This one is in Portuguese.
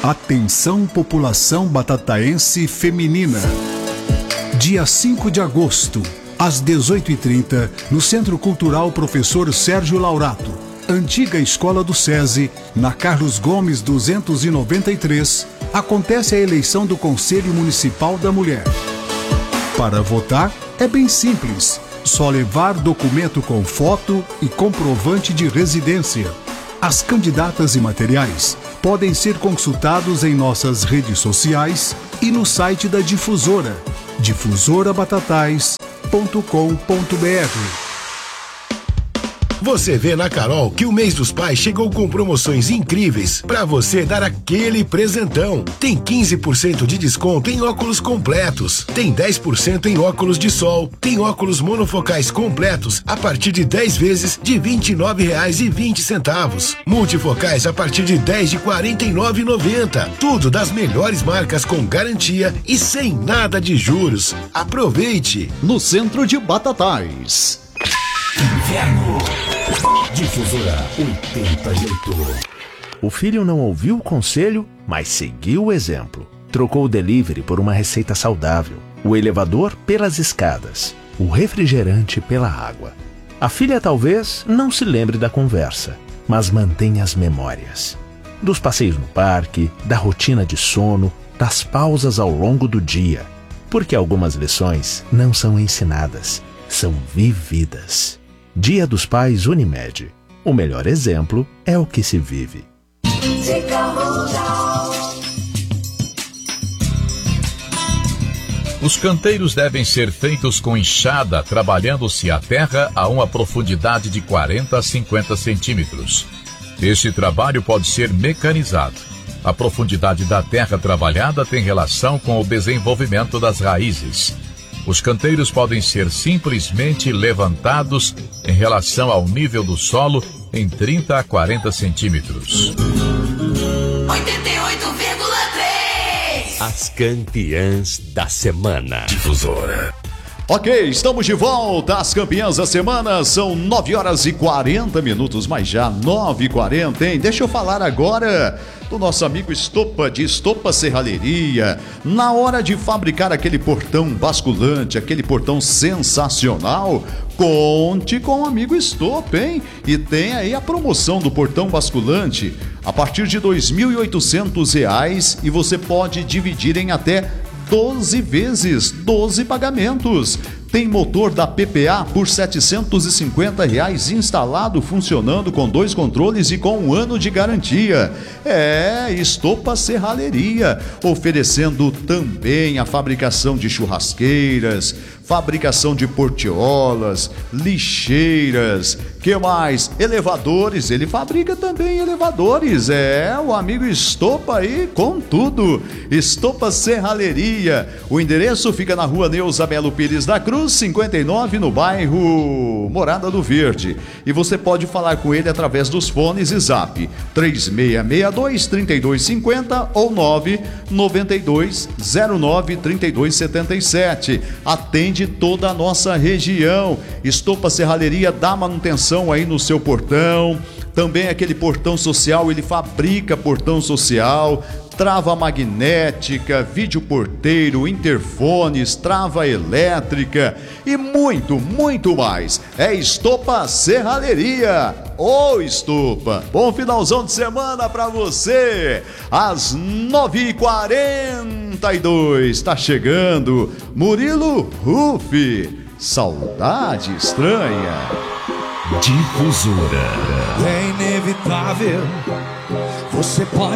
Atenção, população batataense feminina. Dia 5 de agosto, às 18h30, no Centro Cultural Professor Sérgio Laurato, antiga Escola do SESI, na Carlos Gomes 293, acontece a eleição do Conselho Municipal da Mulher. Para votar, é bem simples. Só levar documento com foto e comprovante de residência. As candidatas e materiais podem ser consultados em nossas redes sociais e no site da Difusora, difusorabatatais.com.br. Você vê na Carol que o mês dos pais chegou com promoções incríveis para você dar aquele presentão. Tem 15% de desconto em óculos completos, tem 10% em óculos de sol, tem óculos monofocais completos a partir de 10 vezes de R$ 29,20. Multifocais a partir de 10 de R$ 49,90. Tudo das melhores marcas com garantia e sem nada de juros. Aproveite! No centro de Batatais. Inverno. Difusora 88. O filho não ouviu o conselho, mas seguiu o exemplo. Trocou o delivery por uma receita saudável, o elevador pelas escadas, o refrigerante pela água. A filha talvez não se lembre da conversa, mas mantém as memórias. Dos passeios no parque, da rotina de sono, das pausas ao longo do dia. Porque algumas lições não são ensinadas, são vividas. Dia dos Pais Unimed. O melhor exemplo é o que se vive. Os canteiros devem ser feitos com enxada, trabalhando-se a terra a uma profundidade de 40 a 50 centímetros. Este trabalho pode ser mecanizado. A profundidade da terra trabalhada tem relação com o desenvolvimento das raízes. Os canteiros podem ser simplesmente levantados em relação ao nível do solo em 30 a 40 centímetros. 88,3. As campeãs da semana. Difusora. Ok, estamos de volta. As campeãs da semana são 9h40, mas já 9h40, hein? Deixa eu falar agora do nosso amigo Estopa, de Estopa Serralheria. Na hora de fabricar aquele portão basculante, aquele portão sensacional, conte com o amigo Estopa, hein? E tem aí a promoção do portão basculante a partir de R$ 2.800 e você pode dividir em até 12 vezes, 12 pagamentos. Tem motor da PPA por R$ 750 instalado, funcionando com 2 controles e com 1 ano de garantia. É, Estopa Serralheria, oferecendo também a fabricação de churrasqueiras, fabricação de portiolas, lixeiras, que mais? Elevadores, ele fabrica também elevadores. É, o amigo Estopa aí com tudo. Estopa Serralheria. O endereço fica na rua Neuza Melo Pires da Cruz, 59, no bairro Morada do Verde. E você pode falar com ele através dos fones e zap 3662-3250 ou 99209-3277. Atende toda a nossa região. Estopa Serralheria dá manutenção aí no seu portão. Também aquele portão social, ele fabrica portão social, trava magnética, vídeo porteiro, interfones, trava elétrica e muito, muito mais. É Estopa Serralheria. Ô Estopa, bom finalzão de semana pra você. Às 9h42, tá chegando Murilo Rufi. Saudade Estranha. Difusora. É inevitável, você pode